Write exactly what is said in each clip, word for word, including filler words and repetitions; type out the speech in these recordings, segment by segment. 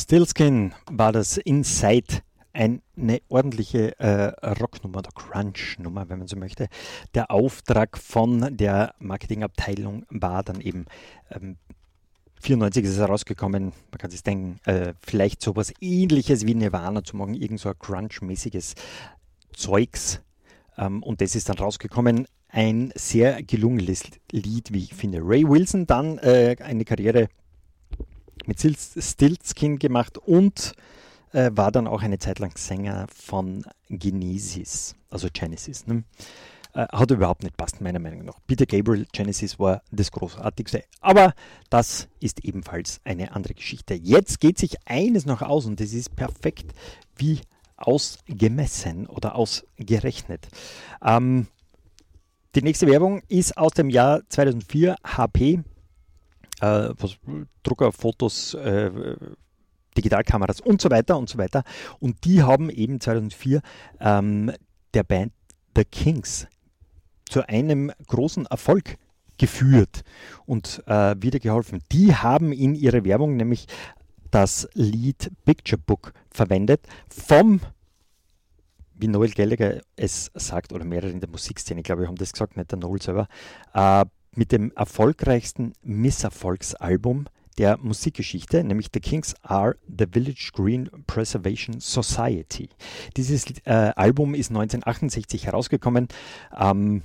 Stillskin war das Inside, eine ordentliche äh, Rocknummer oder Crunch-Nummer, wenn man so möchte. Der Auftrag von der Marketingabteilung war dann eben ähm, vierundneunzig ist es herausgekommen, man kann sich denken, äh, vielleicht sowas ähnliches wie Nirvana zu machen, irgend so ein Crunch-mäßiges Zeugs. Ähm, und das ist dann rausgekommen. Ein sehr gelungenes Lied, wie ich finde. Ray Wilson dann äh, eine Karriere mit Stillskin gemacht und äh, war dann auch eine Zeit lang Sänger von Genesis, also Genesis. Ne? Äh, hat überhaupt nicht passt, meiner Meinung nach. Peter Gabriel, Genesis war das Großartigste, aber das ist ebenfalls eine andere Geschichte. Jetzt geht sich eines noch aus und das ist perfekt wie ausgemessen oder ausgerechnet. Ähm, die nächste Werbung ist aus dem Jahr zweitausendvier, H P, äh, was, Drucker, Fotos, äh, Digitalkameras und so weiter und so weiter. Und die haben eben zweitausendvier ähm, der Band The Kinks zu einem großen Erfolg geführt und äh, wieder geholfen. Die haben in ihrer Werbung nämlich das Lied Picture Book verwendet vom, wie Noel Gallagher es sagt, oder mehrere in der Musikszene, glaube ich, haben das gesagt, nicht der Noel selber, äh, mit dem erfolgreichsten Misserfolgsalbum der Musikgeschichte, nämlich The Kinks Are the Village Green Preservation Society. Dieses äh, Album ist neunzehnhundertachtundsechzig herausgekommen ähm,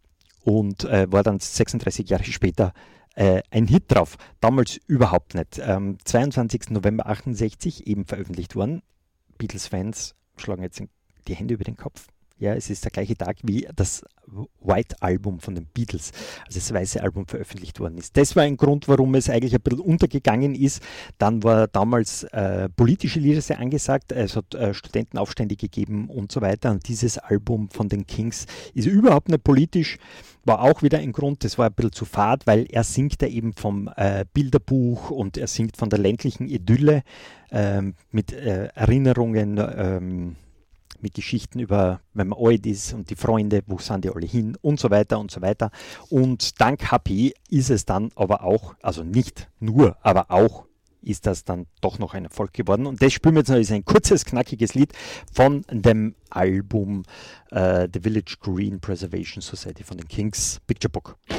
und äh, war dann sechsunddreißig Jahre später äh, ein Hit drauf. Damals überhaupt nicht. Ähm, zweiundzwanzigsten November achtundsechzig eben veröffentlicht worden. Beatles-Fans schlagen jetzt die Hände über den Kopf. Ja, es ist der gleiche Tag, wie das White Album von den Beatles, also das weiße Album, veröffentlicht worden ist. Das war ein Grund, warum es eigentlich ein bisschen untergegangen ist. Dann war damals äh, politische Lieder sehr angesagt, es hat äh, Studentenaufstände gegeben und so weiter. Und dieses Album von den Kinks ist überhaupt nicht politisch, war auch wieder ein Grund, das war ein bisschen zu fad, weil er singt da eben vom äh, Bilderbuch und er singt von der ländlichen Idylle äh, mit äh, Erinnerungen, ähm, mit Geschichten über, wenn man alt ist und die Freunde, wo sind die alle hin und so weiter und so weiter. Und dank H P ist es dann aber auch, also nicht nur, aber auch ist das dann doch noch ein Erfolg geworden. Und das spielen wir jetzt noch, ist ein kurzes, knackiges Lied von dem Album äh, The Village Green Preservation Society von den Kinks, Picture Book.